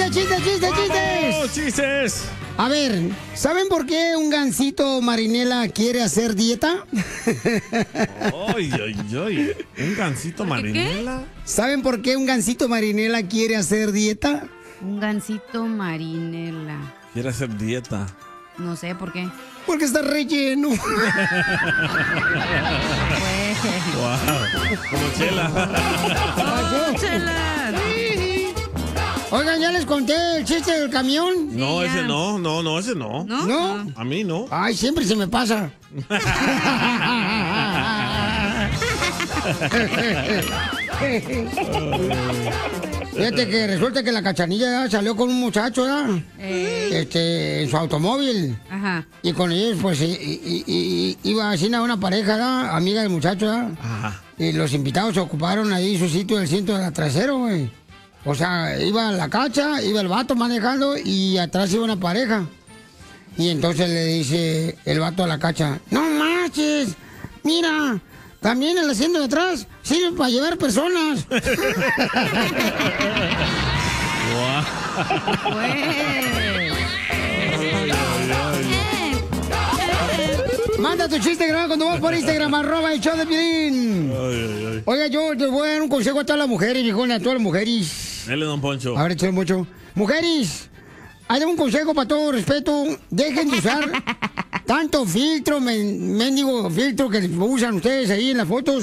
¡Chistes! ¡Chistes! A ver, ¿saben por qué un gansito marinela quiere hacer dieta? ¡Ay, ay, ay! ¿Un gansito marinela? ¿Saben por qué un gansito marinela quiere hacer dieta? Un gansito marinela. Quiere hacer dieta. No sé por qué. Porque está relleno. Wow. Como Chela. ¡Chela! Oigan, ¿ya les conté el chiste del camión? No, Sí, ese ya. no, ese no. ¿No? ¿No? A mí no. Ay, siempre se me pasa. Fíjate que resulta que la Cachanilla salió con un muchacho, ¿verdad? En su automóvil. Ajá. Y con ellos, pues, iba así a una pareja, ¿verdad? Amiga del muchacho, ¿verdad? Ajá. Y los invitados ocuparon ahí su sitio del asiento de trasero, güey. O sea, iba la Cacha, iba el vato manejando y atrás iba una pareja. Y entonces le dice el vato a la Cacha, no manches, mira, también el asiento de atrás sirve para llevar personas. Manda tu chiste grabado cuando vas por Instagram, @el show de Piolín. Oiga, yo te voy a dar un consejo a todas las mujeres, viejona, a todas las mujeres. Dale, don Poncho. A ver, échale mucho. Mujeres, hay un consejo para todo respeto. Dejen de usar tanto filtro, mendigo filtro que usan ustedes ahí en las fotos.